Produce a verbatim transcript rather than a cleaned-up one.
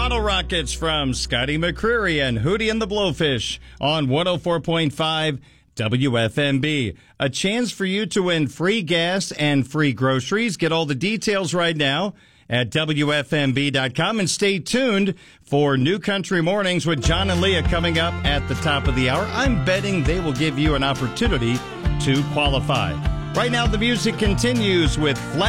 Bottle Rockets from Scotty McCreery and Hootie and the Blowfish on one oh four point five W F M B. A chance for you to win free gas and free groceries. Get all the details right now at W F M B dot com, and stay tuned for New Country Mornings with John and Leah coming up at the top of the hour. I'm betting they will give you an opportunity to qualify. Right now, the music continues with Flat